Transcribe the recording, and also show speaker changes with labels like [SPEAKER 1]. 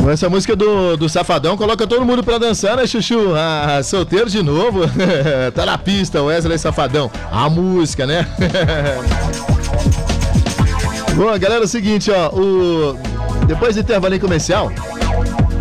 [SPEAKER 1] Essa música do Safadão coloca todo mundo pra dançar, né, Chuchu? Solteiro de novo. Tá na pista, Wesley Safadão. A música, né? Bom, galera, é o seguinte, ó. Depois do intervalo comercial,